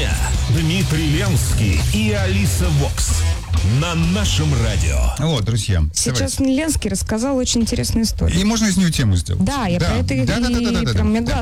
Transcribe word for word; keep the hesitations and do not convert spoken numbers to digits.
дня. Дмитрий Ленский и Алиса Вокс на нашем радио. Вот, друзья. Сейчас давайте. Ленский рассказал очень интересную историю. И можно из нее тему сделать. Да, я да. про это да, и, да, да, да, да, прям да. мне глаз